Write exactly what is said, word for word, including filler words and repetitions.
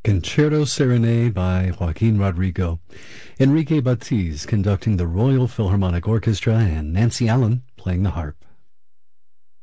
Concerto Serenade by Joaquin Rodrigo. Enrique Batiz conducting the Royal Philharmonic Orchestra and Nancy Allen playing the harp.